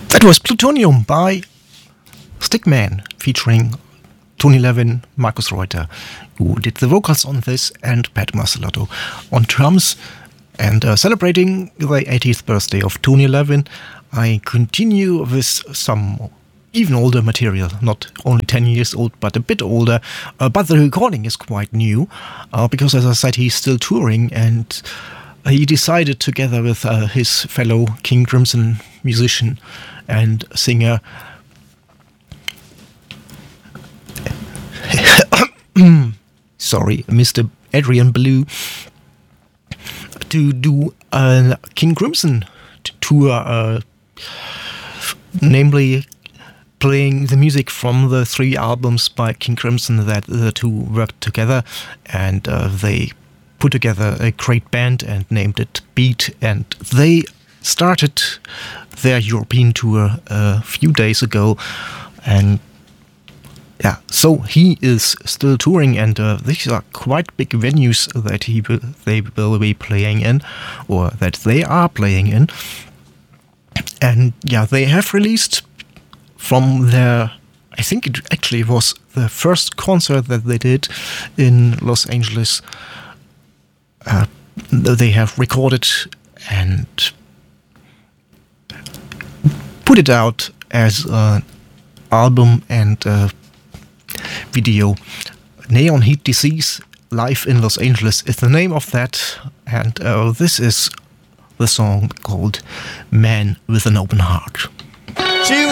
That was Plutonium by Stickman, featuring Tony Levin, Markus Reuter, who did the vocals on this, and Pat Mastelotto on drums. And celebrating the 80th birthday of Tony Levin, I continue with some even older material, not only 10 years old, but a bit older. But the recording is quite new, because, as I said, he's still touring, and he decided, together with his fellow King Crimson musician and singer, Mr. Adrian Belew, to do a King Crimson tour, namely playing the music from the 3 albums by King Crimson that the two worked together, and they put together a great band and named it Beat, and they started their European tour a few days ago, and yeah, so he is still touring, and these are quite big venues that they will be playing in, or that they are playing in. And yeah, they have released from their, I think it actually was the first concert that they did in Los Angeles. They have recorded and put it out as an album and video. Neon Heat Disease Live in Los Angeles is the name of that, and this is the song called Man with an Open Heart.